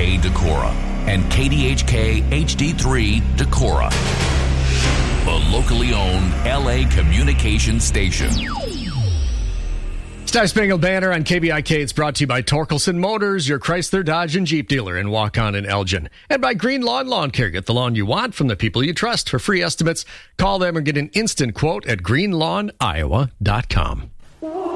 KDHK Decorah and KDHK HD3 Decorah, the locally owned LA communication station. Star Spangled Banner on KBIK. It's brought to you by Torkelson Motors, your Chrysler, Dodge, and Jeep dealer in Waukon and Elgin. And by Green Lawn Lawn Care. Get the lawn you want from the people you trust. For free estimates, call them or get an instant quote at greenlawniowa.com.